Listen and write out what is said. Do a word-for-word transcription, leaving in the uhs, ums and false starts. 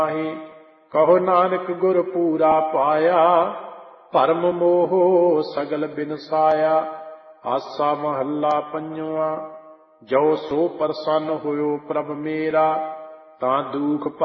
ਕਹੋ ਨਾਨਕ ਗੁਰ ਪੂਰਾ ਪਾਇਆ, ਭਰਮ ਮੋਹ ਸਗਲ ਬਿਨਸਾਇਆ। ਆਸਾ ਮਹੱਲਾ ਪੰਜਵਾ। ਜੋ ਸੋ ਪ੍ਰਸੰਨ ਹੋਇਓ ਪ੍ਰਭ ਮੇਰਾ, ਤਾਂ ਦੁਖ